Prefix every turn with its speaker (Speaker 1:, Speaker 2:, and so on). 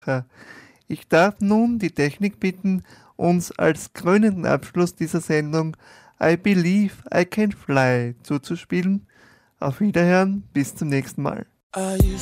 Speaker 1: Ich darf nun die Technik bitten, uns als krönenden Abschluss dieser Sendung I Believe I Can Fly zuzuspielen. Auf Wiederhören, bis zum nächsten Mal.